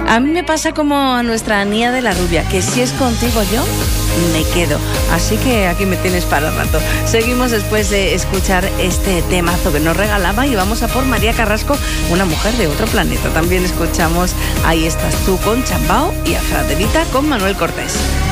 A mí me pasa como a nuestra Ania de la Rubia, que si es contigo yo, me quedo. Así que aquí me tienes para rato. Seguimos después de escuchar este temazo que nos regalaba y vamos a por María Carrasco, una mujer de otro planeta. También escuchamos Ahí estás tú con Chambao y a Fraterita con Manuel Cortés.